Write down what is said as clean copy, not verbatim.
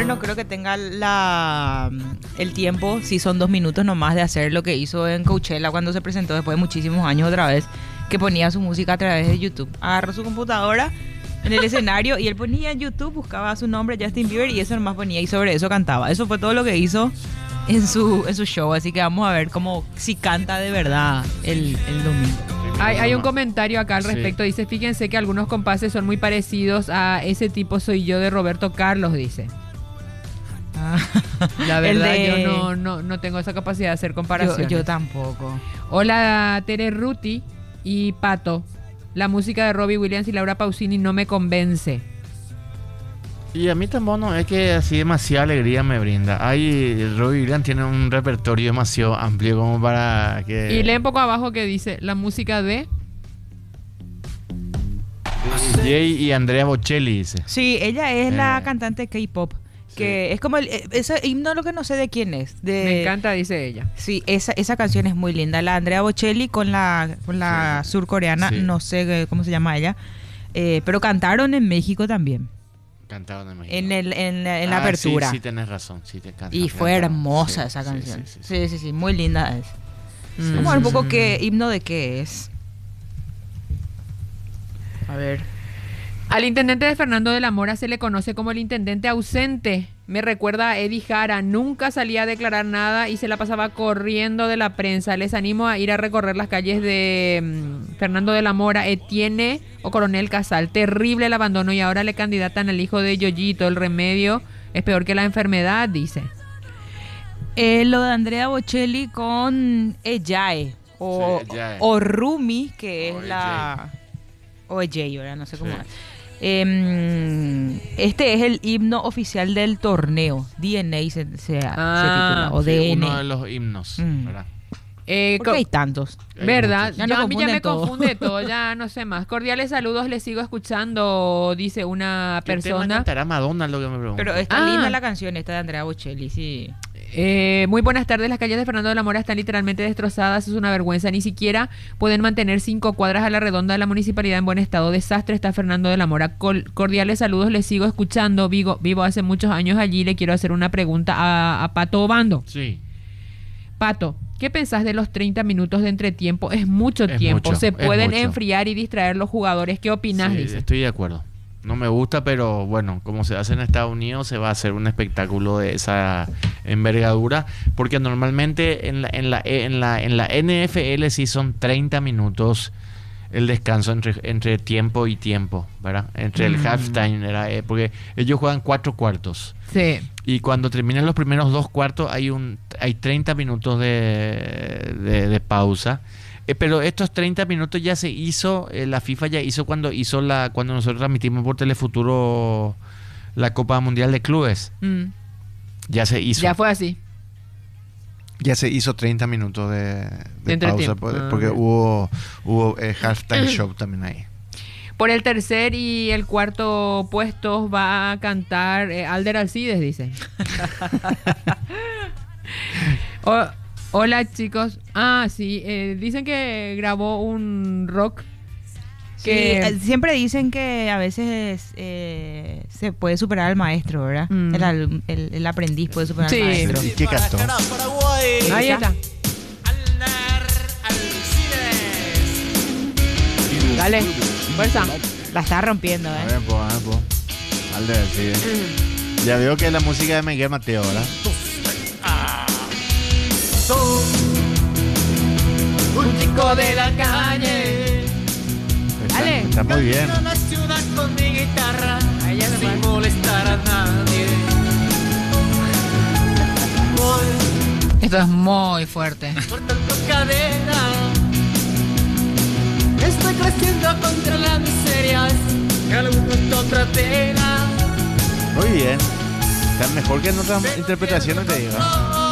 Bieber no creo que tenga el tiempo, si son 2 minutos nomás, de hacer lo que hizo en Coachella cuando se presentó después de muchísimos años otra vez, que ponía su música a través de YouTube. Agarró su computadora en el escenario y él ponía en YouTube, buscaba su nombre, Justin Bieber, y eso nomás ponía y sobre eso cantaba. Eso fue todo lo que hizo en su show, así que vamos a ver cómo si canta de verdad el domingo. Hay un comentario acá al respecto, dice, fíjense que algunos compases son muy parecidos a Ese tipo soy yo de Roberto Carlos, dice. La verdad, yo no tengo esa capacidad de hacer comparaciones. Yo tampoco. Hola, Tere Ruti y Pato. La música de Robbie Williams y Laura Pausini no me convence. Y a mí tampoco no, es que así demasiada alegría me brinda. Robbie Williams tiene un repertorio demasiado amplio como para que... Y lee un poco abajo que dice, la música de... Jay y Andrea Bocelli, dice. Sí, ella es la cantante K-pop. Que es como ese himno, lo que no sé de quién es. Me encanta, dice ella. Sí, esa canción es muy linda. La Andrea Bocelli con la surcoreana, no sé cómo se llama ella. Pero cantaron en México también. Cantaron en México. En la apertura. Sí, tenés razón. Sí, y fue hermosa esa canción. Sí, muy linda es. Vamos a ver un poco qué himno de qué es. A ver. Al intendente de Fernando de la Mora se le conoce como el intendente ausente. Me recuerda a Eddie Jara. Nunca salía a declarar nada y se la pasaba corriendo de la prensa. Les animo a ir a recorrer las calles de Fernando de la Mora, Etienne o Coronel Casal. Terrible el abandono y ahora le candidatan al hijo de Yoyito. El remedio es peor que la enfermedad, dice. Lo de Andrea Bocelli con Ejae o Rumi, que es la... O Ejae, ¿verdad? No sé cómo es. Este es el himno oficial del torneo. DNA se titula, o DN. Uno de los himnos, ¿verdad? Porque hay tantos. ¿Verdad? Ya A mí ya me todo. confunde todo, ya no sé más. Cordiales saludos, les sigo escuchando, dice una persona. ¿Qué tema cantará Madonna? Lo que me pregunto. Pero está linda la canción esta de Andrea Bocelli, sí. Muy buenas tardes, las calles de Fernando de la Mora están literalmente destrozadas, es una vergüenza, ni siquiera pueden mantener 5 cuadras a la redonda de la municipalidad en buen estado. Desastre está Fernando de la Mora. Cordiales saludos, les sigo escuchando, vivo hace muchos años allí, le quiero hacer una pregunta a Pato Obando. Sí. Pato, ¿qué pensás de los 30 minutos de entretiempo? Es mucho tiempo, se pueden enfriar y distraer los jugadores, ¿qué opinás? Sí, dice. estoy de acuerdo. No me gusta, pero bueno, como se hace en Estados Unidos, se va a hacer un espectáculo de esa envergadura, porque normalmente en la NFL sí son 30 minutos el descanso entre tiempo y tiempo, ¿verdad? Entre el halftime, porque ellos juegan 4 cuartos. Sí. Y cuando terminan los primeros 2 cuartos hay 30 minutos de pausa. Pero estos 30 minutos ya se hizo, la FIFA ya hizo cuando nosotros transmitimos por Telefuturo la Copa Mundial de Clubes. Ya se hizo. Ya fue así. Ya se hizo 30 minutos de pausa porque hubo halftime show también ahí. Por el tercer y el cuarto puestos va a cantar Alder Alcides, dice. Hola chicos. Sí, dicen que grabó un rock. Que siempre dicen que a veces se puede superar al maestro, ¿verdad? El aprendiz puede superar al maestro. ¿Y qué cantó? Ahí está. Dale, fuerza. La está rompiendo, A ver, pues. Alder Alcides. Ya veo que es la música de Miguel Mateo, ¿verdad? Un chico de la calle. Dale. Está muy bien. La ciudad con mi guitarra, sin va. molestar a nadie. Esto es muy fuerte. Por tanto cadena, estoy creciendo contra la miseria. Alguna otra pena. Muy bien. Está mejor que en otras interpretaciones, te digo.